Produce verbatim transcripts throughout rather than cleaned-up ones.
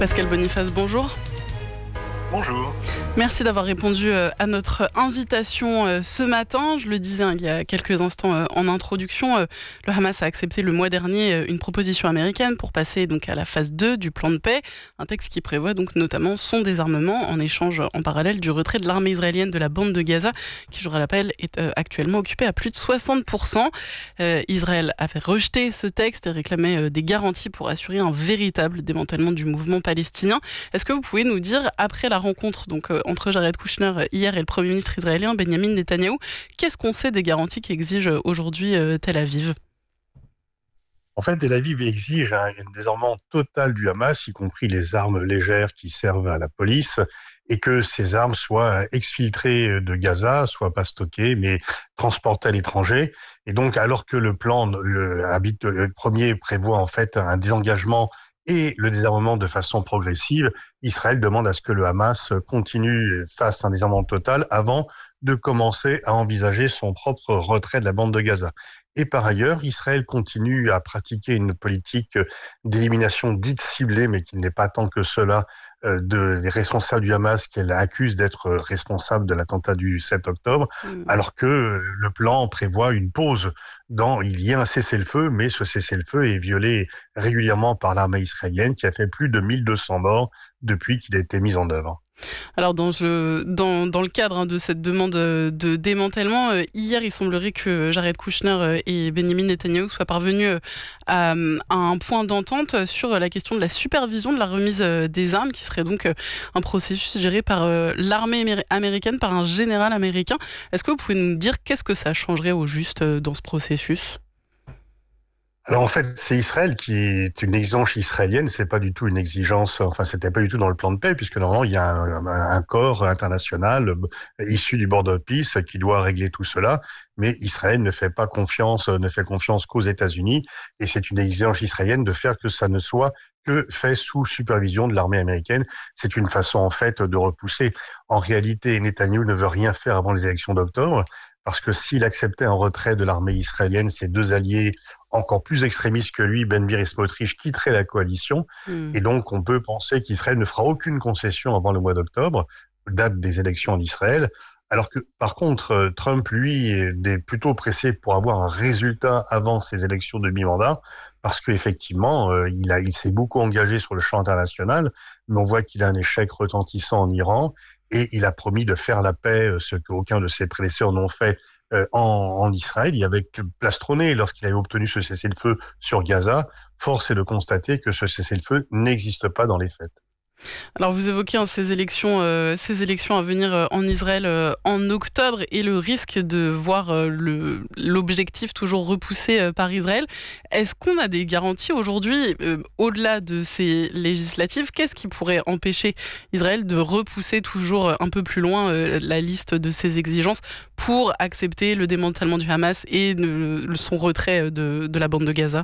Pascal Boniface, bonjour. Bonjour. Merci d'avoir répondu à notre invitation ce matin. Je le disais il y a quelques instants en introduction, le Hamas a accepté le mois dernier une proposition américaine pour passer donc à la phase deux du plan de paix, un texte qui prévoit donc notamment son désarmement en échange en parallèle du retrait de l'armée israélienne de la bande de Gaza, qui, je le rappelle, est actuellement occupée à plus de soixante pour cent. Euh, Israël avait rejeté ce texte et réclamait des garanties pour assurer un véritable démantèlement du mouvement palestinien. Est-ce que vous pouvez nous dire, après la rencontre donc, euh, entre Jared Kushner hier et le Premier ministre israélien Benjamin Netanyahou, qu'est-ce qu'on sait des garanties qu'exige aujourd'hui euh, Tel Aviv ? En fait, Tel Aviv exige un, un désarmement total du Hamas, y compris les armes légères qui servent à la police, et que ces armes soient exfiltrées de Gaza, soient pas stockées, mais transportées à l'étranger. Et donc, alors que le plan le, habite, le premier prévoit en fait un désengagement et le désarmement de façon progressive, Israël demande à ce que le Hamas continue, fasse un désarmement total avant de commencer à envisager son propre retrait de la bande de Gaza. Et par ailleurs, Israël continue à pratiquer une politique d'élimination dite ciblée, mais qui n'est pas tant que cela, euh, de, des responsables du Hamas qu'elle accuse d'être responsables de l'attentat du sept octobre, mmh. alors que le plan prévoit une pause. Dans, il y a un cessez-le-feu, mais ce cessez-le-feu est violé régulièrement par l'armée israélienne, qui a fait plus de mille deux cents morts depuis qu'il a été mis en œuvre. Alors dans, je, dans, dans le cadre hein, de cette demande de démantèlement, euh, hier il semblerait que Jared Kushner et Benjamin Netanyahou soient parvenus euh, à, à un point d'entente sur la question de la supervision de la remise euh, des armes, qui serait donc euh, un processus géré par euh, l'armée améri- américaine, par un général américain. Est-ce que vous pouvez nous dire qu'est-ce que ça changerait au juste euh, dans ce processus ? Alors en fait, c'est Israël qui est une exigence israélienne, c'est pas du tout une exigence, enfin c'était pas du tout dans le plan de paix, puisque normalement il y a un, un corps international issu du Board of Peace qui doit régler tout cela, mais Israël ne fait pas confiance, ne fait confiance qu'aux États-Unis, et c'est une exigence israélienne de faire que ça ne soit que fait sous supervision de l'armée américaine. C'est une façon en fait de repousser. En réalité, Netanyahou ne veut rien faire avant les élections d'octobre, parce que s'il acceptait un retrait de l'armée israélienne, ses deux alliés encore plus extrémistes que lui, Ben Gvir et Smotrich, quitteraient la coalition. Mmh. Et donc, on peut penser qu'Israël ne fera aucune concession avant le mois d'octobre, date des élections en Israël. Alors que, par contre, Trump, lui, est plutôt pressé pour avoir un résultat avant ces élections de mi-mandat, parce qu'effectivement, euh, il, a, il s'est beaucoup engagé sur le champ international, mais on voit qu'il a un échec retentissant en Iran, et il a promis de faire la paix, ce qu'aucun de ses prédécesseurs n'ont fait euh, en, en Israël. Il avait plastronné lorsqu'il avait obtenu ce cessez-le-feu sur Gaza. Force est de constater que ce cessez-le-feu n'existe pas dans les faits. Alors vous évoquez hein, ces élections, euh, ces élections à venir euh, en Israël euh, en octobre et le risque de voir euh, le, l'objectif toujours repoussé euh, par Israël. Est-ce qu'on a des garanties aujourd'hui, euh, au-delà de ces législatives, qu'est-ce qui pourrait empêcher Israël de repousser toujours un peu plus loin euh, la liste de ses exigences pour accepter le démantèlement du Hamas et de, de son retrait de, de la bande de Gaza ?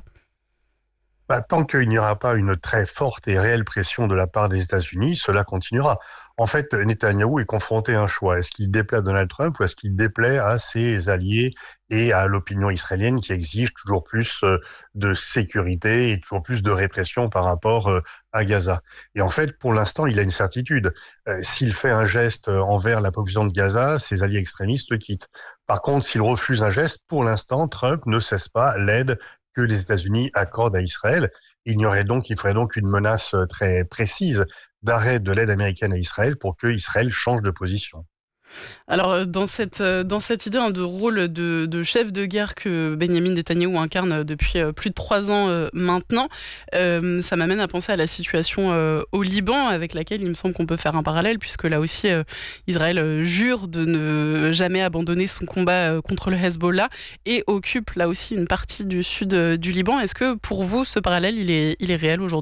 Bah, tant qu'il n'y aura pas une très forte et réelle pression de la part des États-Unis, cela continuera. En fait, Netanyahou est confronté à un choix. Est-ce qu'il déplaît à Donald Trump ou est-ce qu'il déplaît à ses alliés et à l'opinion israélienne qui exige toujours plus de sécurité et toujours plus de répression par rapport à Gaza? Et en fait, pour l'instant, il a une certitude. S'il fait un geste envers la population de Gaza, ses alliés extrémistes le quittent. Par contre, s'il refuse un geste, pour l'instant, Trump ne cesse pas l'aide que les États-Unis accordent à Israël. Il y aurait donc, il faudrait donc une menace très précise d'arrêt de l'aide américaine à Israël pour que Israël change de position. Alors, dans cette, dans cette idée hein, de rôle de, de chef de guerre que Benjamin Netanyahou incarne depuis plus de trois ans euh, maintenant, euh, ça m'amène à penser à la situation euh, au Liban, avec laquelle il me semble qu'on peut faire un parallèle, puisque là aussi, euh, Israël jure de ne jamais abandonner son combat euh, contre le Hezbollah et occupe là aussi une partie du sud euh, du Liban. Est-ce que pour vous, ce parallèle, il est, il est réel aujourd'hui ?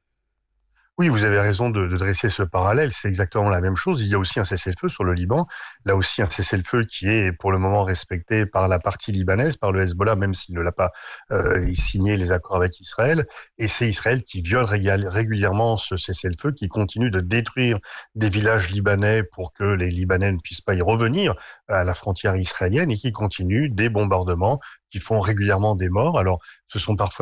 Oui, vous avez raison de, de dresser ce parallèle, c'est exactement la même chose. Il y a aussi un cessez-le-feu sur le Liban, là aussi un cessez-le-feu qui est pour le moment respecté par la partie libanaise, par le Hezbollah, même s'il ne l'a pas euh, signé les accords avec Israël. Et c'est Israël qui viole rég- régulièrement ce cessez-le-feu, qui continue de détruire des villages libanais pour que les Libanais ne puissent pas y revenir à la frontière israélienne et qui continue des bombardements qui font régulièrement des morts. Alors, ce sont parfois